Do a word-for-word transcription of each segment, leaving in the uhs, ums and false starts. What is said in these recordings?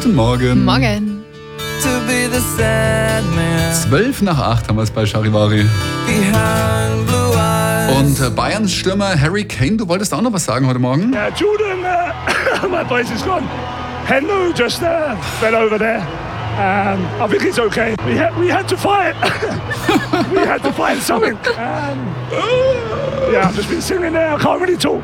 Guten Morgen. Morgen. Zwölf nach acht haben wir es bei Charivari. Und äh, Bayerns Stürmer Harry Kane, du wolltest auch noch was sagen heute Morgen? Yeah, Jordan, uh, my voice is gone. Henlo just uh, fell over there. Um, I think it's okay. We had, we had to fight. We had to find something. Um, yeah, I've just been singing there. I can't really talk.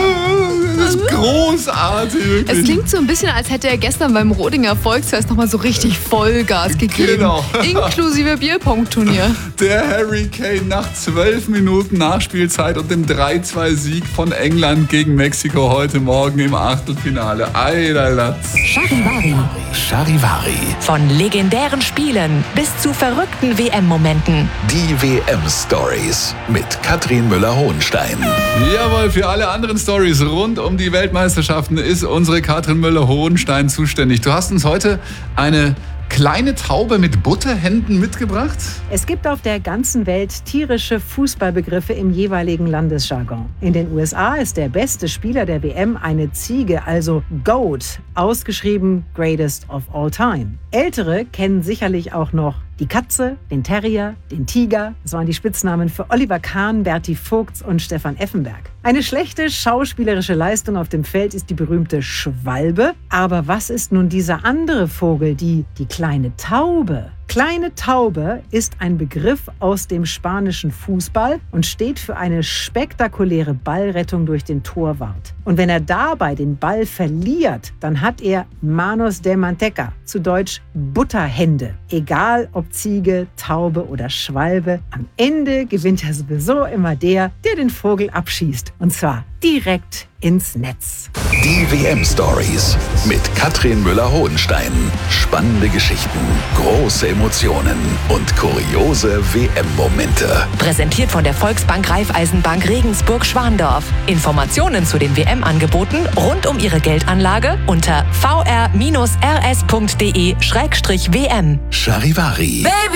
Das ist großartig, wirklich. Es klingt so ein bisschen, als hätte er gestern beim Rodinger Volksfest nochmal so richtig Vollgas gegeben. Genau. Inklusive Bierpong-Turnier. Der Harry Kane nach zwölf Minuten Nachspielzeit und dem drei zwei Sieg von England gegen Mexiko heute Morgen im Achtelfinale. Eiderlatz. Charivari. Charivari. Von legendären Spielen bis zu verrückten W M-Momenten. Die W M-Stories mit Katrin Müller-Hohenstein. Jawohl, für alle anderen Stories rund um die Weltmeisterschaften ist unsere Katrin Müller-Hohenstein zuständig. Du hast uns heute eine kleine Taube mit Butterhänden mitgebracht? Es gibt auf der ganzen Welt tierische Fußballbegriffe im jeweiligen Landesjargon. In den U S A ist der beste Spieler der W M eine Ziege, also GOAT, ausgeschrieben Greatest of All Time. Ältere kennen sicherlich auch noch die Katze, den Terrier, den Tiger. Das waren die Spitznamen für Oliver Kahn, Berti Vogts und Stefan Effenberg. Eine schlechte schauspielerische Leistung auf dem Feld ist die berühmte Schwalbe. Aber was ist nun dieser andere Vogel, die, die kleine Taube? Kleine Taube ist ein Begriff aus dem spanischen Fußball und steht für eine spektakuläre Ballrettung durch den Torwart. Und wenn er dabei den Ball verliert, dann hat er Manos de Manteca, zu Deutsch Butterhände. Egal ob Ziege, Taube oder Schwalbe, am Ende gewinnt ja sowieso immer der, der den Vogel abschießt. Und zwar direkt ins Netz. Die W M-Stories mit Katrin Müller-Hohenstein. Spannende Geschichten, große Emotionen und kuriose W M-Momente. Präsentiert von der Volksbank Raiffeisenbank Regensburg-Schwandorf. Informationen zu den W M-Angeboten rund um Ihre Geldanlage unter v r bindestrich r s punkt d e schrägstrich w m. Charivari. Baby.